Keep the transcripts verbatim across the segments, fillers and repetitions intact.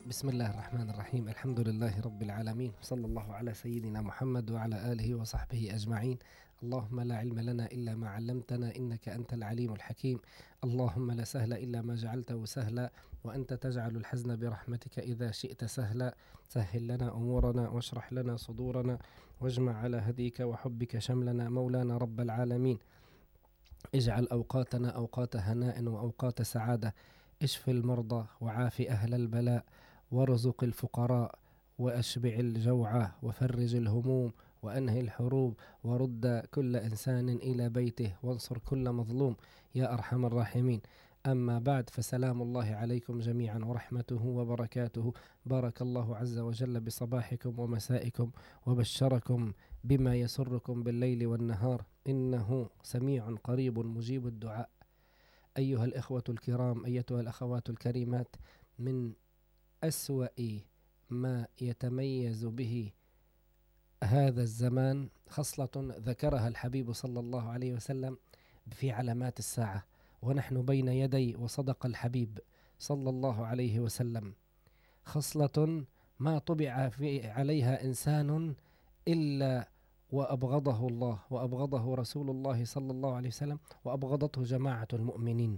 بسم الله الرحمن الرحيم. الحمد لله رب العالمين، صلى الله على سيدنا محمد وعلى آله وصحبه أجمعين. اللهم لا علم لنا إلا ما علمتنا إنك أنت العليم الحكيم. اللهم لا سهل إلا ما جعلته سهلا، وأنت تجعل الحزن برحمتك إذا شئت سهلا. سهل لنا أمورنا واشرح لنا صدورنا واجمع على هديك وحبك شملنا مولانا رب العالمين. اجعل أوقاتنا أوقات هناء وأوقات سعادة. اشف المرضى وعاف أهل البلاء، وارزق الفقراء وأشبع الجوعى، وفرج الهموم وأنهي الحروب، ورد كل إنسان إلى بيته، وانصر كل مظلوم يا أرحم الراحمين. أما بعد، فسلام الله عليكم جميعا ورحمته وبركاته. بارك الله عز وجل بصباحكم ومسائكم، وبشركم بما يسركم بالليل والنهار، إنه سميع قريب مجيب الدعاء. أيها الإخوة الكرام، أيتها الأخوات الكريمات، من أسوأ ما يتميز به هذا الزمان خصلة ذكرها الحبيب صلى الله عليه وسلم في علامات الساعة، ونحن بين يدي وصدق الحبيب صلى الله عليه وسلم، خصلة ما طبع في عليها إنسان إلا وأبغضه الله وأبغضه رسول الله صلى الله عليه وسلم وأبغضته جماعة المؤمنين.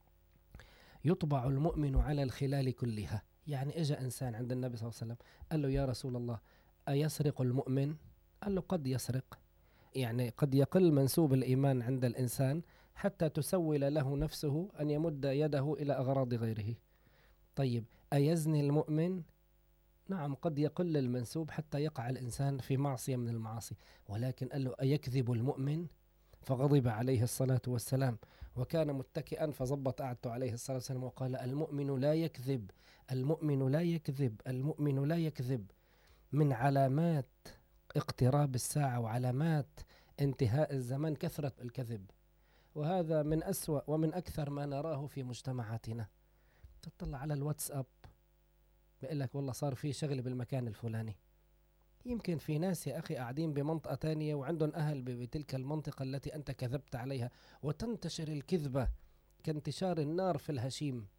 يطبع المؤمن على الخلال كلها. يعني إجا إنسان عند النبي صلى الله عليه وسلم قال له: يا رسول الله، أيسرق المؤمن؟ قال له: قد يسرق. يعني قد يقل منسوب الإيمان عند الإنسان حتى تسول له نفسه أن يمد يده إلى أغراض غيره. طيب، أيزني المؤمن؟ نعم، قد يقل المنسوب حتى يقع الإنسان في معصية من المعاصي. ولكن قال له: أيكذب المؤمن؟ فغضب عليه الصلاة والسلام، وكان متكئا فضبط قعدته عليه الصلاة والسلام وقال: المؤمن لا يكذب، المؤمن لا يكذب، المؤمن لا يكذب. من علامات اقتراب الساعة وعلامات انتهاء الزمان كثرة الكذب، وهذا من أسوأ ومن أكثر ما نراه في مجتمعاتنا. تطلع على الواتساب بيقول لك: والله صار في شغل بالمكان الفلاني. يمكن في ناس يا أخي قاعدين بمنطقة تانية وعندهم أهل بتلك المنطقة التي أنت كذبت عليها، وتنتشر الكذبة كانتشار النار في الهشيم.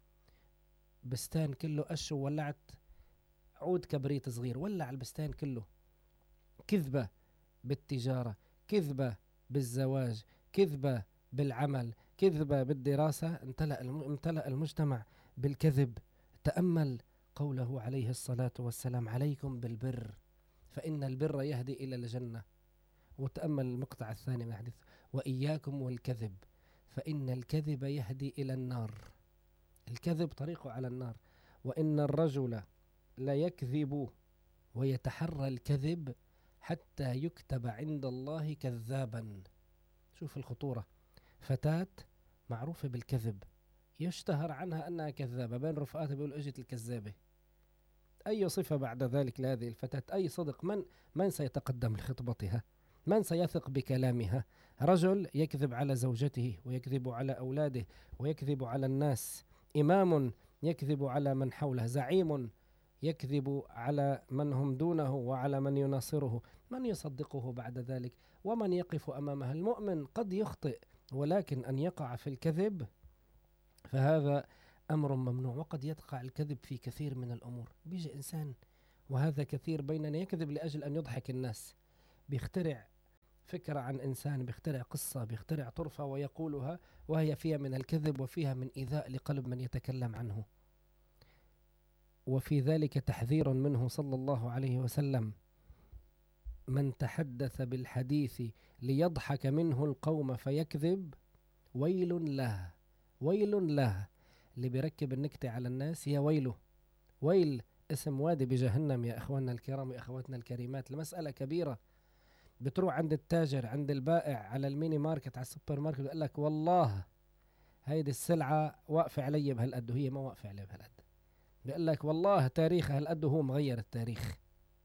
بستان كله قش وولعت عود كبريت صغير، ولع البستان كله. كذبة بالتجارة، كذبة بالزواج، كذبة بالعمل، كذبة بالدراسة. امتلأ امتلأ المجتمع بالكذب. تأمل قوله عليه الصلاة والسلام: عليكم بالبر فإن البر يهدي إلى الجنة. وتأمل المقطع الثاني من الحديث: وإياكم والكذب فإن الكذب يهدي إلى النار. الكذب طريقه على النار. وإن الرجل لا يكذب ويتحرى الكذب حتى يكتب عند الله كذابا. شوف الخطورة. فتاة معروفة بالكذب، يشتهر عنها أنها كذابة، بين رفقاتها بيقول: اجت الكذابة. أي صفة بعد ذلك لهذه الفتاة؟ أي صدق؟ من من سيتقدم لخطبتها؟ من سيثق بكلامها؟ رجل يكذب على زوجته، ويكذب على أولاده، ويكذب على الناس. إمام يكذب على من حوله. زعيم يكذب على من هم دونه وعلى من يناصره. من يصدقه بعد ذلك؟ ومن يقف أمامها؟ المؤمن قد يخطئ، ولكن أن يقع في الكذب فهذا أمر ممنوع. وقد يقع الكذب في كثير من الأمور. بيجي إنسان، وهذا كثير بيننا، يكذب لأجل أن يضحك الناس. بيخترع فكرة عن إنسان، بيخترع قصة، بيخترع طرفة ويقولها، وهي فيها من الكذب وفيها من إيذاء لقلب من يتكلم عنه. وفي ذلك تحذير منه صلى الله عليه وسلم: من تحدث بالحديث ليضحك منه القوم فيكذب ويل له، ويل له. اللي بيركب النكتة على الناس يا ويله. ويل اسم وادي بجهنم يا أخواننا الكرام وأخواتنا الكريمات. المسألة كبيرة. بتروح عند التاجر، عند البائع، على الميني ماركت، على السوبر ماركت، بيقول لك: والله هيدي السلعة واقفة علي بهالقد، وهي ما واقفة علي بهالقد. بيقول لك: والله تاريخها هالقد، وهو مغير التاريخ.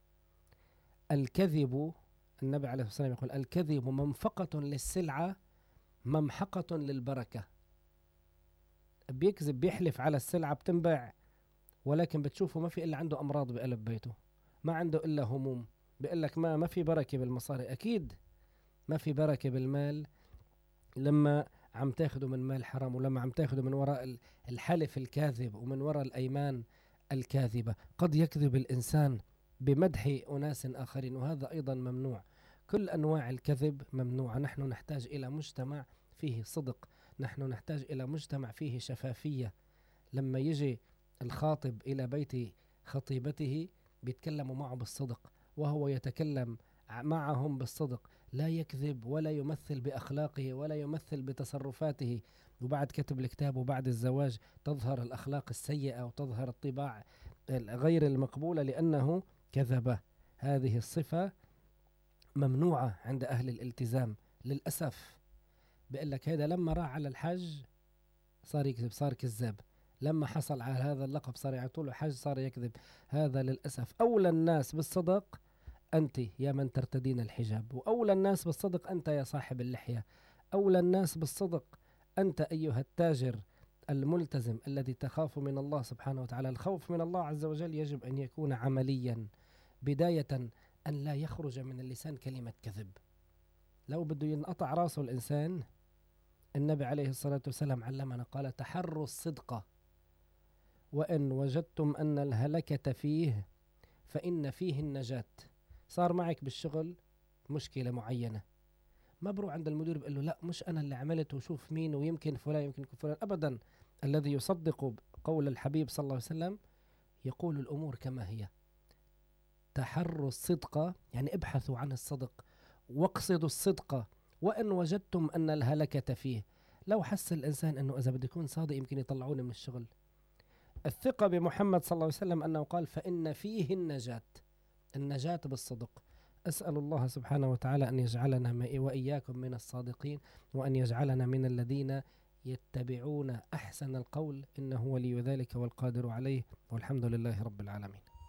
الكذب، النبي عليه الصلاة والسلام يقول: الكذب منفقة للسلعة ممحقة للبركة. بيكذب، بيحلف على السلعة بتنباع، ولكن بتشوفه ما في إلا عنده أمراض بقلب بيته، ما عنده إلا هموم. بيقول لك ما ما في بركة بالمصاري. أكيد ما في بركة بالمال لما عم تاخده من مال حرام، ولما عم تاخده من وراء الحلف الكاذب، ومن وراء الأيمان الكاذبة. قد يكذب الإنسان بمدح أناس آخرين، وهذا أيضا ممنوع. كل أنواع الكذب ممنوعة. نحن نحتاج إلى مجتمع فيه صدق، نحن نحتاج إلى مجتمع فيه شفافية. لما يجي الخاطب إلى بيت خطيبته بيتكلموا معه بالصدق، وهو يتكلم معهم بالصدق، لا يكذب ولا يمثل بأخلاقه ولا يمثل بتصرفاته. وبعد كتب الكتاب وبعد الزواج تظهر الأخلاق السيئة وتظهر الطباع غير المقبولة لأنه كذب. هذه الصفة ممنوعة عند أهل الالتزام للأسف. بيقول لك هذا لما راح على الحج صار يكذب، صار كذاب. لما حصل على هذا اللقب صار يعطوا له حج، صار يكذب. هذا للأسف. أولى الناس بالصدق أنت يا من ترتدين الحجاب، وأولى الناس بالصدق أنت يا صاحب اللحية، أولى الناس بالصدق أنت أيها التاجر الملتزم الذي تخاف من الله سبحانه وتعالى. الخوف من الله عز وجل يجب أن يكون عمليا. بداية أن لا يخرج من اللسان كلمة كذب. لو بده ينقطع راسه الإنسان، النبي عليه الصلاة والسلام علمنا قال تحروا الصدق وإن وجدتم أن الهلكة فيه فإن فيه النجاة. صار معك بالشغل مشكلة معينة، ما بروح عند المدير بقول له لا مش أنا اللي عملت وشوف مين ويمكن فلان يمكن فلان، أبدا. الذي يصدق قول الحبيب صلى الله عليه وسلم يقول الأمور كما هي. تحروا الصدق يعني ابحثوا عن الصدق واقصدوا الصدق وإن وجدتم أن الهلكة فيه. لو حس الإنسان أنه إذا بدي يكون صادق يمكن يطلعوني من الشغل. الثقة بمحمد صلى الله عليه وسلم أنه قال فإن فيه النجاة، النجاة بالصدق. أسأل الله سبحانه وتعالى أن يجعلنا وإياكم من الصادقين، وأن يجعلنا من الذين يتبعون أحسن القول، إنه ولي ذلك والقادر عليه، والحمد لله رب العالمين.